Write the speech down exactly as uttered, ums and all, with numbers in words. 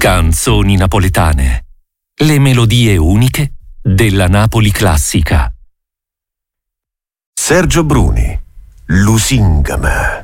Canzoni napoletane. Le melodie uniche della Napoli classica. Sergio Bruni, Lusingama.